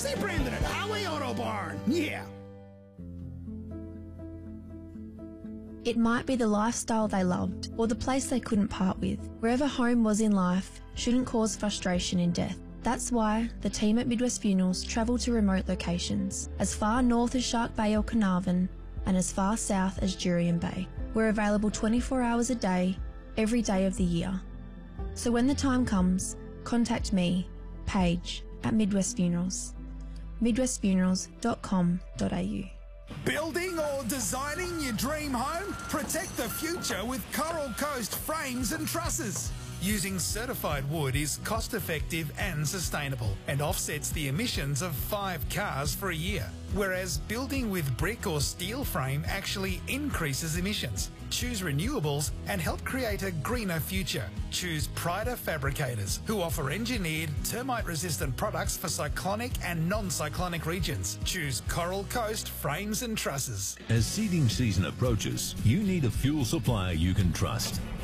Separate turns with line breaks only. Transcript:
See Brandon at Harley Auto Barn. Yeah.
It might be the lifestyle they loved or the place they couldn't part with. Wherever home was in life shouldn't cause frustration in death. That's why the team at Midwest Funerals travel to remote locations, as far north as Shark Bay or Carnarvon and as far south as Jurien Bay. We're available 24 hours a day, every day of the year. So when the time comes, contact me, Paige, at Midwest Funerals. midwestfunerals.com.au.
Building or designing your dream home? Protect the future with Coral Coast Frames and Trusses. Using certified wood is cost-effective and sustainable and offsets the emissions of 5 cars for a year, whereas building with brick or steel frame actually increases emissions. Choose renewables and help create a greener future. Choose Pryda Fabricators, who offer engineered, termite-resistant products for cyclonic and non-cyclonic regions. Choose Coral Coast Frames and Trusses.
As seeding season approaches, you need a fuel supplier you can trust.